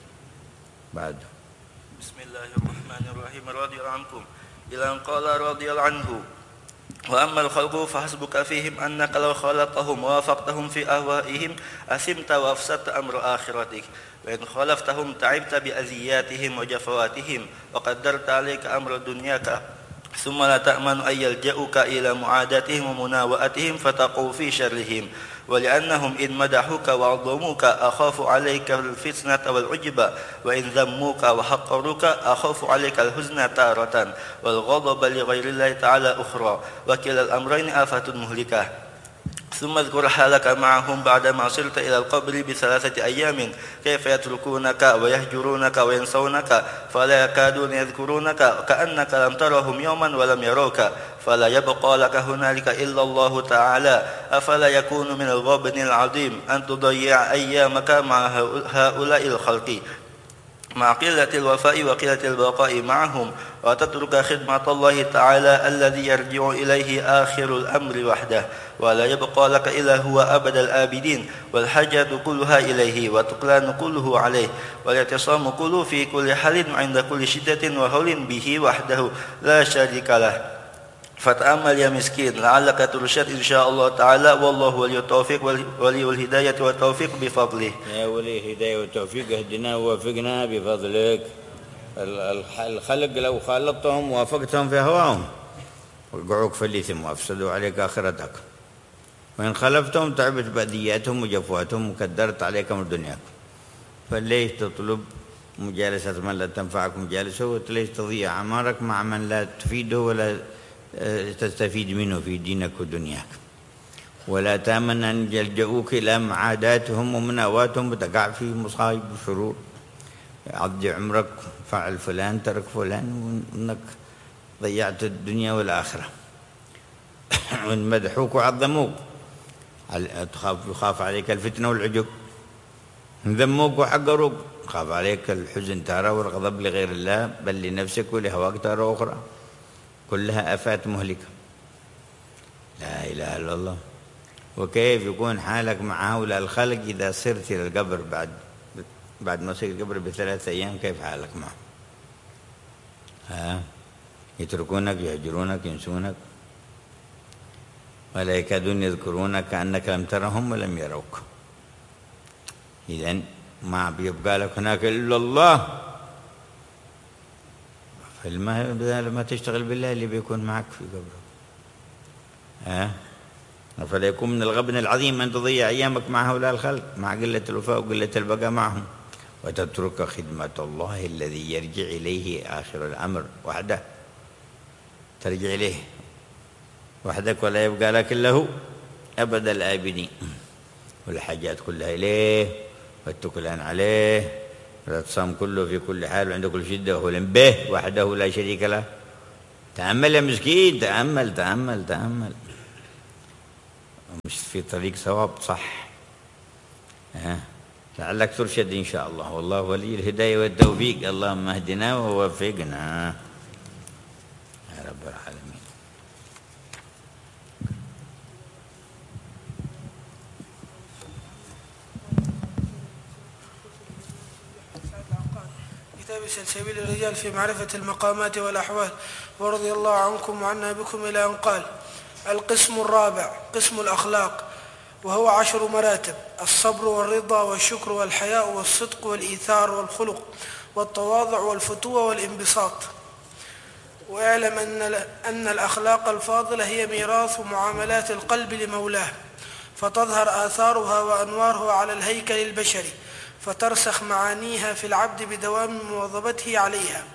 بعد بسم الله الرحمن الرحيم. رضي الله عنكم إلى أن قال رضي الله عنه: وأما الخلق فحسبك فيهم أنك لو خالطتهم ووافقتهم في أهوائهم أثمت وأفسدت أمر آخرتك، وإن خالفتهم تعبت بأذياتهم وجفواتهم وقدرت عليك أمر دنياك، ثم لا تأمن أن يلجأوك إلى معاداتهم ومناوئتهم فتقوا في شرهم. ولأنهم إن مدحوك وعظموك أخاف عليك الفتنة والعجب، وإن ذموك وحقروك أخاف عليك الحزن تارة والغضب لغير الله تعالى أخرى، وكلا الأمرين آفة مهلكة. ثم اذكر حالك معهم بعدما صرت إلى القبر بثلاثة أيام، كيف يتركونك ويهجرونك وينسونك فلا يكادون يذكرونك كأنك لم ترهم يوما ولم يروك، فلا يبقى لك هنالك إلا الله تعالى. أفلا يكون من الغبن العظيم أن تضيع أيامك مع هؤلاء الخلق مع قلة الوفاء وقلة البقاء معهم، وتترك خدمة الله تعالى الذي يرجع إليه آخر الأمر وحده، ولا يبقى لك إلا هو أبد الآبدين، والحاجة كلها إليه والتقلان كله عليه، والاعتصام كله في كل حال عند كل شدة وهول به وحده لا شريك له. فتأمل يا مسكين لعلك ترشد إن شاء الله تعالى، والله ولي التوفيق ولي الهداية والتوفيق بفضله. يا ولي الهداية والتوفيق اهدنا ووفقنا بفضلك. الخلق لو خالطتهم ووافقتهم في هواهم وقعوك في الإثم وأفسدوا عليك آخرتك، وإن خلفتهم تعبت بأذياتهم وجفواتهم وكدرت عليك من دنياك. فليش تطلب مجالسة من لا تنفعك مجالسه، وليش تضيع أعمارك مع من لا تفيده ولا تستفيد منه في دينك ودنياك، ولا تامن أن يلجؤوك إلى معاداتهم ومناواتهم وتقع في مصائب وشرور. عضي عمرك، فعل فلان، ترك فلان، وأنك ضيعت الدنيا والآخرة. وإن مدحوك وعظموك تخاف يخاف عليك الفتنة والعجب، إن ذموك وحقروك خاف عليك الحزن تارة والغضب لغير الله بل لنفسك ولهواك تارة أخرى، كلها آفات مهلكة. لا إله إلا الله. وكيف يكون حالك مع هؤلاء الخلق إذا صرت إلى القبر بعد بعد ما صرت القبر بثلاثة أيام؟ كيف حالك معهم؟ ها يتركونك، يهجرونك، ينسونك، ولا يكادون يذكرونك كأنك لم ترهم ولم يروك. إذن ما بيبقى لك هناك إلا الله. فلما تشتغل بالله اللي بيكون معك في قبره. ها فلا يكون من الغبن العظيم أن تضيع أيامك مع هؤلاء الخلق مع قلة الوفاء وقلة البقاء معهم، وتترك خدمة الله الذي يرجع إليه آخر الأمر وحده. ترجع إليه وحدك ولا يبقى لك إلا هو أبد الآبدين، والحاجات كلها إليه والتكلان عليه، والاعتصام كله في كل حال وعند كل شدة، وهو به وحده لا شريك له. تأمل يا مسكين، تأمل تأمل تأمل، مش في طريق صواب صح. ها لعلك ترشد إن شاء الله، والله ولي الهداية والتوفيق. اللهم اهدنا ووفقنا يا رب العالمين. كتاب سلسبيل الرجال في معرفة المقامات والأحوال. ورضي الله عنكم وعنا بكم إلى أن قال: القسم الرابع قسم الأخلاق، وهو عشر مراتب: الصبر والرضا والشكر والحياء والصدق والإيثار والخلق والتواضع والفتوة والانبساط. واعلم أن أن الأخلاق الفاضلة هي ميراث معاملات القلب لمولاه، فتظهر آثارها وأنوارها على الهيكل البشري، فترسخ معانيها في العبد بدوام مواظبته عليها.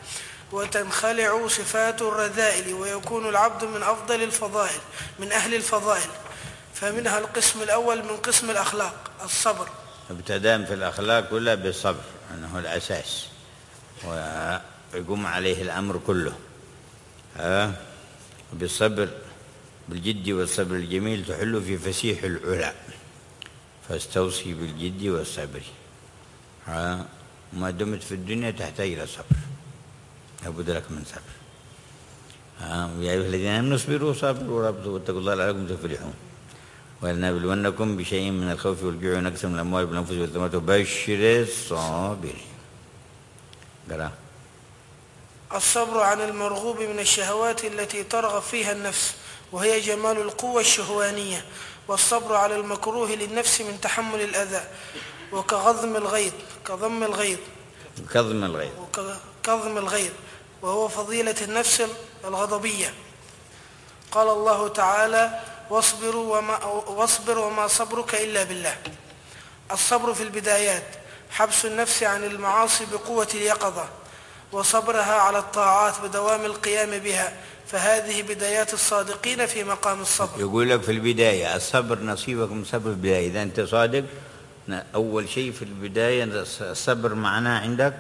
وتنخلع صفات الرذائل، ويكون العبد من أفضل الفضائل من أهل الفضائل. فمنها القسم الأول من قسم الأخلاق الصبر. ابتداء في الأخلاق كلها بالصبر، أنه الأساس ويقوم عليه الأمر كله. ها بالصبر بالجد والصبر الجميل تحل في فسيح العلا، فاستوصي بالجد والصبر. ها ما دمت في الدنيا تحتاج إلى صبر، لابد لك من صبر. ها يا أيها الذين آمنوا اصبروا وصابروا ورابطوا واتقوا الله لعلكم تفلحون. ولنبلونكم بشيء من الخوف والجوع ونقص من الأموال والأنفس والثمرات وبشر الصابرين. قرأ. الصبر عن المرغوب من الشهوات التي ترغب فيها النفس، وهي جمال القوة الشهوانية. والصبر على المكروه للنفس من تحمل الأذى، وكغضم الغيظ كضم الغيظ كظم الغيظ وكظم الغيظ وهو فضيلة النفس الغضبية. قال الله تعالى: واصبر وما, واصبر وما صبرك إلا بالله. الصبر في البدايات حبس النفس عن المعاصي بقوة اليقظة، وصبرها على الطاعات بدوام القيام بها، فهذه بدايات الصادقين في مقام الصبر. يقول لك في البداية الصبر نصيبك من صبر البداية. إذا أنت صادق أول شيء في البداية الصبر معناه عندك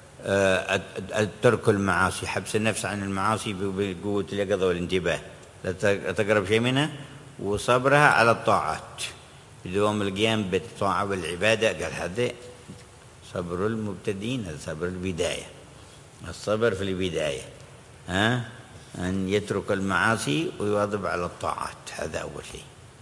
ترك المعاصي، حبس النفس عن المعاصي بقوة اليقظة والانتباه، لا تقرب شيء منها، وصبرها على الطاعات بدوام القيام بالطاعة والعبادة. قال هذا صبر المبتدئين، هذا صبر البداية. الصبر في البداية ها أن يترك المعاصي ويواظب على الطاعات، هذا أول شيء.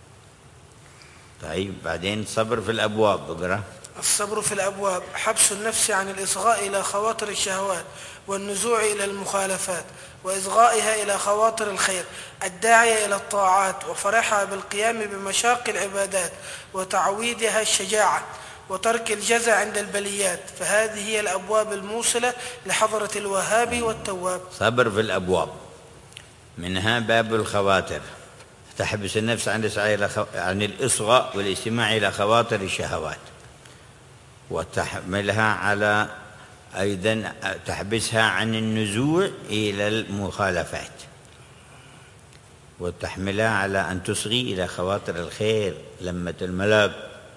طيب بعدين صبر في الأبواب. اقرأ. الصبر في الأبواب حبس النفس عن الإصغاء إلى خواطر الشهوات، والنزوع إلى المخالفات، وإصغائها إلى خواطر الخير الداعية إلى الطاعات، وفرحها بالقيام بمشاق العبادات، وتعويدها الشجاعة، وترك الجزع عند البليات. فهذه هي الأبواب الموصلة لحضرة الوهاب والتواب. صبر في الأبواب، منها باب الخواطر، تحبس النفس عن عن الإصغاء والاستماع إلى خواطر الشهوات، وتحملها على أيضا تحبسها عن النزوع إلى المخالفات، وتحملها على أن تصغي إلى خواطر الخير. لمة الملاك،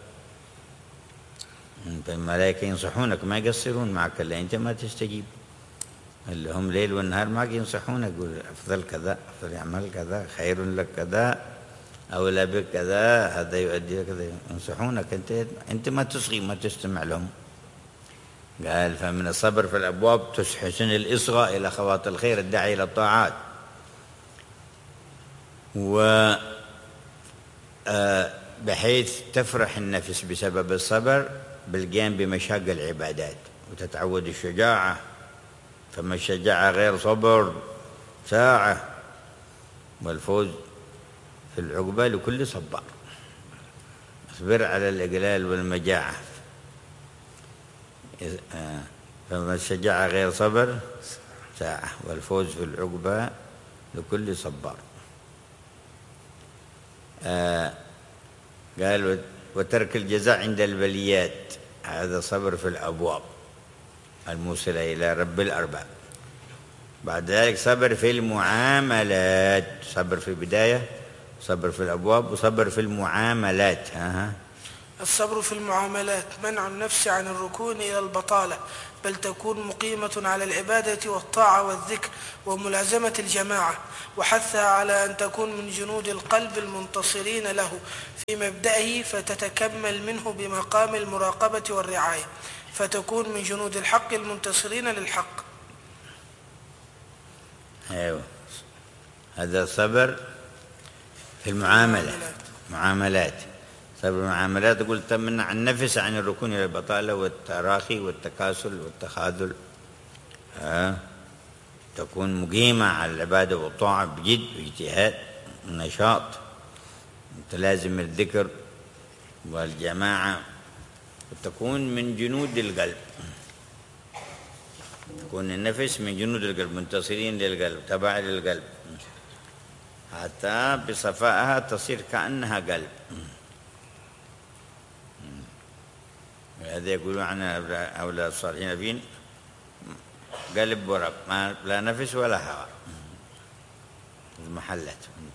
الملائكة ينصحونك ما يقصرون معك إلا أنت ما تستجيب، اللي هم ليل والنهار معك ينصحونك، يقول أفضل كذا، أفضل يعمل كذا، خير لك كذا، أولى بك كذا، هذا يؤدي كذا، ينصحونك، أنت أنت ما تصغي ما تستمع لهم. قال فمن الصبر في الأبواب تحسن الإصغاء إلى خواطر الخير الداعي إلى الطاعات، و بحيث تفرح النفس بسبب الصبر بالقيام بمشاق العبادات، وتتعود الشجاعة. فما الشجاعة غير صبر ساعة، والفوز في العقبة لكل صبار. اصبر على الإقلال والمجاعة. فما الشجاعة غير صبر ساعة، والفوز في العقبة لكل صبار. آه قال وترك الجزاء عند البليات، هذا صبر في الأبواب الموصلة إلى رب الأرباب. بعد ذلك صبر في المعاملات، صبر في البداية، صبر في الأبواب، وصبر في المعاملات. ها الصبر في المعاملات منع النفس عن الركون إلى البطالة، بل تكون مقيمة على العبادة والطاعة والذكر وملازمة الجماعة، وحثها على أن تكون من جنود القلب المنتصرين له في مبدئه، فتتكمل منه بمقام المراقبة والرعاية، فتكون من جنود الحق المنتصرين للحق. أيوة، هذا صبر في المعاملة معاملات. صبر المعاملات يقول تمنع النفس عن الركون إلى البطالة والتراخي والتكاسل والتخاذل. آه. تكون مقيمة على العبادة والطاعة بجد واجتهاد ونشاط، تلازم الذكر والجماعة، وتكون من جنود القلب، تكون النفس من جنود القلب منتصرين للقلب تبع للقلب، حتى بصفائها تصير كأنها قلب. هذا يقولون عن أولاد الصالحين فين قلب ورق، ما لا نفس ولا هواء، محلت.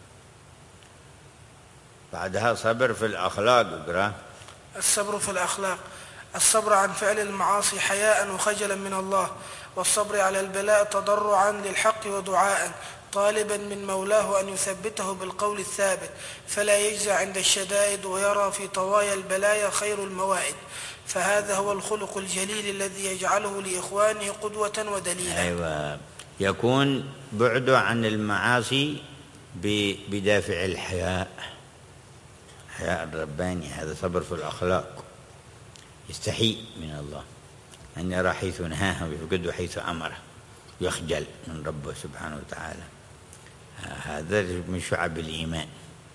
بعدها صبر في الأخلاق. اقرأ. الصبر في الأخلاق: الصبر عن فعل المعاصي حياء وخجلا من الله، والصبر على البلاء تضرعا للحق ودعاء، طالبا من مولاه أن يثبته بالقول الثابت فلا يجزع عند الشدائد، ويرى في طوايا البلايا خير الموائد. فهذا هو الخلق الجليل الذي يجعله لإخوانه قدوة ودليلا. أيوة، يكون بعده عن المعاصي بدافع الحياء، حياء الرباني. هذا صبر في الأخلاق، يستحي من الله أن يرى حيث نهاه ويفقد حيث أمره، يخجل من ربه سبحانه وتعالى. هذا من شعب الإيمان.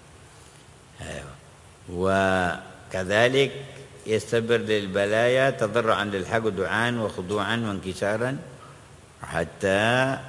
وكذلك يستبر للبلايا تضرعا للحق ودعاء وخضوعا وانكسارا حتى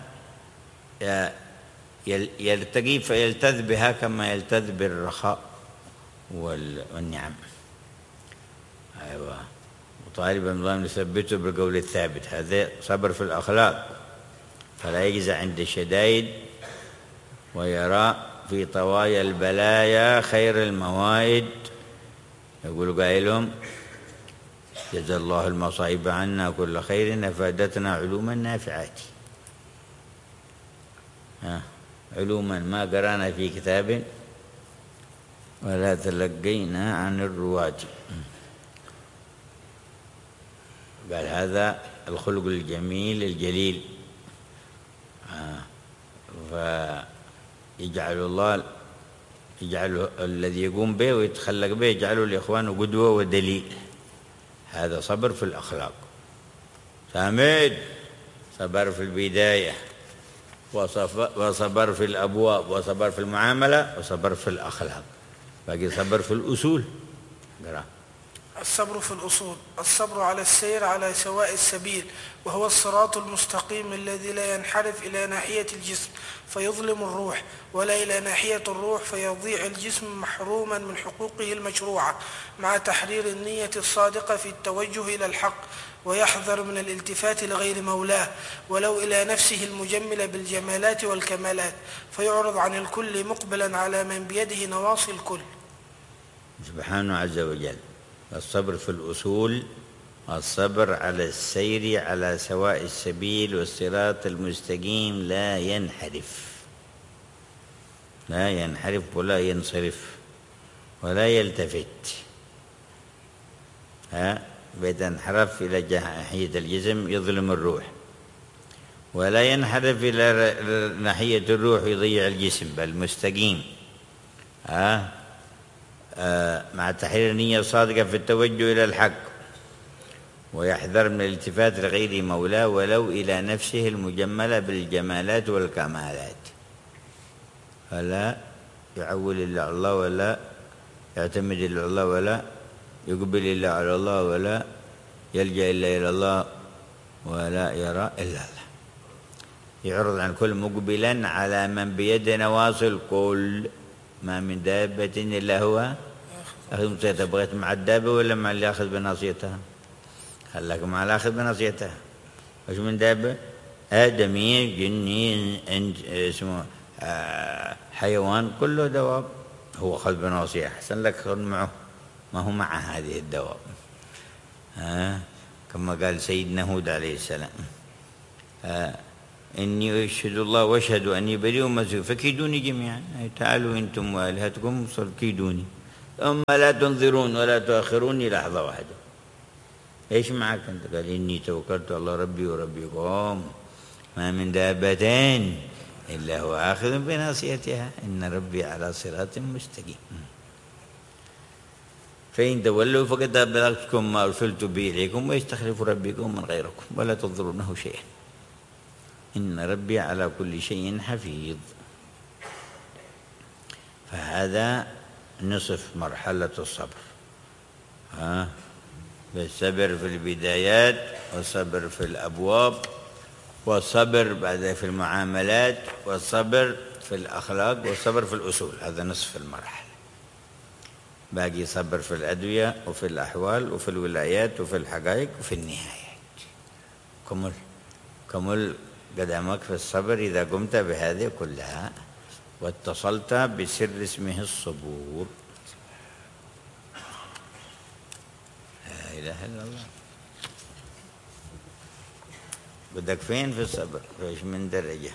يلتقي فيلتذ بها كما يلتذ بالرخاء والنعم. أيوة، وطالبا الله أن يثبته بالقول الثابت. هذا صبر في الأخلاق، فلا يجزع عند الشدائد، ويرى في طوايا البلايا خير الموائد. يقول قائلهم: جزا الله المصائب عنا كل خير، أفادتنا علوما نافعات. علوما ما قرانا في كتاب ولا تلقينا عن الرواة. قال هذا الخلق الجميل الجليل. فيجعل الله يجعل الذي يقوم به ويتخلق به يجعله لإخوانه قدوة ودليل. هذا صبر في الأخلاق. سامد صبر في البداية، وصبر في الأبواب، وصبر في المعاملة، وصبر في الأخلاق. باقي صبر في الأصول. قرأ. الصبر في الأصول: الصبر على السير على سواء السبيل، وهو الصراط المستقيم الذي لا ينحرف إلى ناحية الجسم فيظلم الروح، ولا إلى ناحية الروح فيضيع الجسم محروما من حقوقه المشروعة، مع تحرير النية الصادقة في التوجه إلى الحق، ويحذر من الالتفات لغير مولاه ولو إلى نفسه المجملة بالجمالات والكمالات، فيعرض عن الكل مقبلا على من بيده نواصي الكل سبحانه عز وجل. الصبر في الأصول، الصبر على السير على سواء السبيل والصراط المستقيم، لا ينحرف لا ينحرف ولا ينصرف ولا يلتفت. ها بيت انحرف إلى ناحية الجسم يظلم الروح، ولا ينحرف إلى ناحية الروح يضيع الجسم، بل مستقيم. ها آه مع تحرير النية الصادقة في التوجه إلى الحق، ويحذر من الالتفات لغير مولاه ولو إلى نفسه المجملة بالجمالات والكمالات، فلا يعول إلا على الله، ولا يعتمد إلا على الله، ولا يقبل إلا على الله، ولا يلجأ إلا إلى الله، ولا يرى إلا الله. يعرض عن كل مقبلا على من بيده نواصي الكل، ما من دابة إلا هو أخذ ناصيتها. بغيت مع الدابة ولا مع اللي أخذ بناصيتها؟ خلاك مع الأخذ بناصيتها. وش من دابة؟ آدمي، جني، اسمه حيوان، كله دواب. هو أخذ بناصية، أحسن لك خذ معه ما هو مع هذه الدواب. آه كما قال سيدنا هود عليه السلام: آه إني أشهد الله واشهد أني بريء مما فكيدوني جميعا. تعالوا أنتم وآلهتكم كيدوني، ثم لا تنظرون ولا تؤخروني لحظة واحدة. إيش معك أنت؟ قال: إني توكلت على ربي وربكم ما من دابة إلا هو آخذ بناصيتها إن ربي على صراط مستقيم. فإن تولوا فقد أبلغتكم ما أرسلت به إليكم ويستخلف ربكم من غيركم ولا تضرونه شيئا إن ربي على كل شيء حفيظ. فهذا نصف مرحلة الصبر. ها بالصبر في البدايات، والصبر في الأبواب، والصبر بعد في المعاملات، والصبر في الأخلاق، والصبر في الأصول. هذا نصف المرحلة. باقي صبر في الأدوية وفي الأحوال وفي الولايات وفي الحقائق وفي النهايات. كمل. كمل قدمك في الصبر إذا قمت بهذه كلها واتصلت بسر اسمه الصبور. لا إله إلا الله. بدك فين في الصبر؟ فيش من درجة.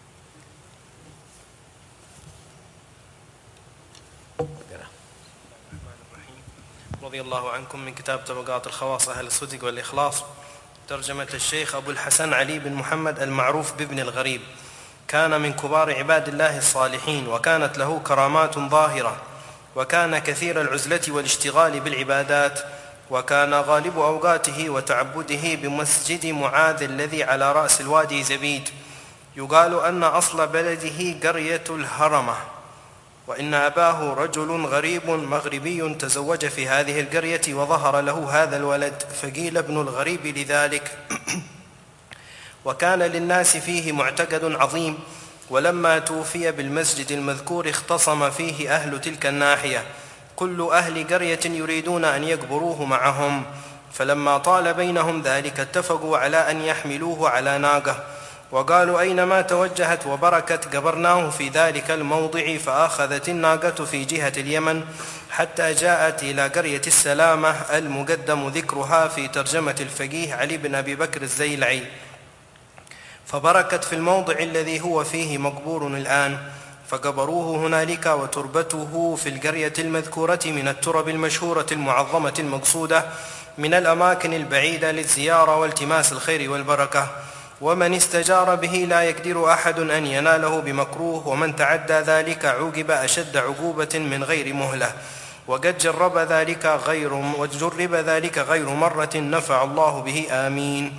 رضي الله عنكم من كتاب طبقات الخواص أهل الصدق والإخلاص، ترجمة الشيخ أبو الحسن علي بن محمد المعروف بابن الغريب، كان من كبار عباد الله الصالحين، وكانت له كرامات ظاهرة، وكان كثير العزلة والاشتغال بالعبادات، وكان غالب أوقاته وتعبده بمسجد معاذ الذي على رأس الوادي زبيد. يقال أن أصل بلده قرية الهرمة، وإن أباه رجل غريب مغربي تزوج في هذه القرية وظهر له هذا الولد، فقيل ابن الغريب لذلك. وكان للناس فيه معتقد عظيم، ولما توفي بالمسجد المذكور اختصم فيه أهل تلك الناحية، كل أهل قرية يريدون أن يقبروه معهم، فلما طال بينهم ذلك اتفقوا على أن يحملوه على ناقة، وقالوا أينما توجهت وبركت قبرناه في ذلك الموضع، فأخذت الناقة في جهة اليمن حتى جاءت إلى قرية السلامة المقدم ذكرها في ترجمة الفقيه علي بن أبي بكر الزيلعي، فبركت في الموضع الذي هو فيه مقبور الآن، فقبروه هنالك، وتربته في القرية المذكورة من الترب المشهورة المعظمة المقصودة من الأماكن البعيدة للزيارة والتماس الخير والبركة. ومن استجار به لا يقدر أحد أن يناله بمكروه، ومن تعدى ذلك عوقب أشد عقوبة من غير مهلة، وقد جرب ذلك غير وجرب ذلك غير مرة نفع الله به. آمين.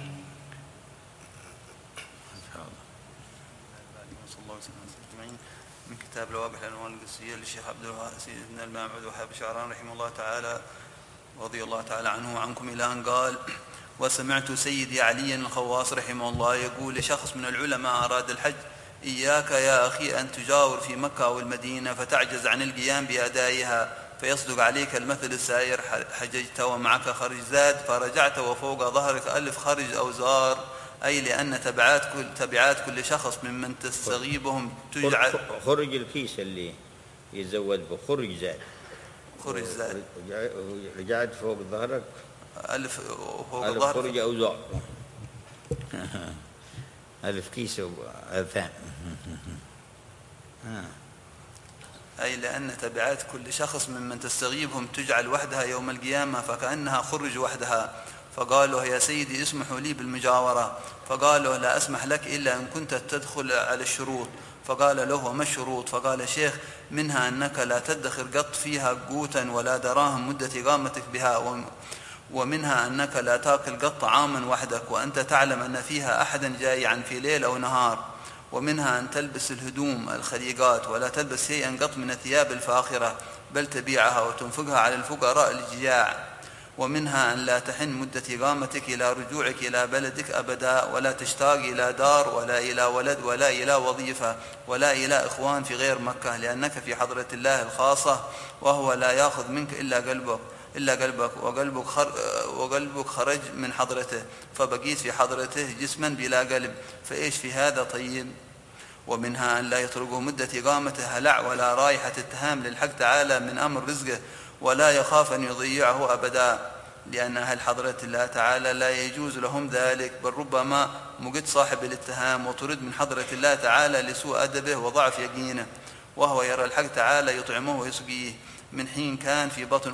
من كتاب لوابح الأنوار القدسية للشيخ عبد الوهاب بن المعبد وهاب شعران رحمه الله تعالى رضي الله تعالى عنه وعنكم، إلى أن قال: وسمعت سيدي علي الخواص رحمه الله يقول لشخص من العلماء أراد الحج: إياك يا أخي أن تجاور في مكة أو المدينة فتعجز عن القيام بأدائها، فيصدق عليك المثل السائر: حججت ومعك خرج زاد فرجعت وفوق ظهرك ألف خرج أو زار، أي لأن تبعات كل, تبعات كل شخص ممن تستغيبهم تجعل. خرج الكيس اللي يزود بخرج زاد، خرج زاد رجعت فوق ظهرك ألف فوق ألف ظهرك خرج أو زار ألف كيس ألفان. أي لأن تبعات كل شخص ممن تستغيبهم تجعل وحدها يوم القيامة، فكأنها خرج وحدها. فقالوا: يا سيدي اسمحوا لي بالمجاورة. فقالوا: لا أسمح لك إلا أن كنت تدخل على الشروط. فقال له: وما الشروط؟ فقال: شيخ، منها أنك لا تدخر قط فيها قوتا ولا دراهم مدة إقامتك بها، ومنها أنك لا تأكل قط طعاما وحدك وأنت تعلم أن فيها أحدا جائعا في ليل أو نهار، ومنها أن تلبس الهدوم الخليقات ولا تلبس شيئا قط من الثياب الفاخرة، بل تبيعها وتنفقها على الفقراء الجياع، ومنها أن لا تحن مدة إقامتك إلى رجوعك إلى بلدك أبدا، ولا تشتاق إلى دار ولا إلى ولد ولا إلى وظيفة ولا إلى إخوان في غير مكة، لأنك في حضرة الله الخاصة، وهو لا يأخذ منك إلا قلبك إلا قلبك وقلبك, خر وقلبك خرج من حضرته، فبقيت في حضرته جسما بلا قلب، فإيش في هذا طيب؟ ومنها أن لا يتركه مدة إقامته هلع ولا رائحة اتهام للحق تعالى من أمر رزقه، ولا يخاف أن يضيعه أبدا، لأن أهل حضرة الله تعالى لا يجوز لهم ذلك، بل ربما مقد صاحب الاتهام وترد من حضرة الله تعالى لسوء أدبه وضعف يقينه، وهو يرى الحق تعالى يطعمه ويسقيه من حين كان في بطن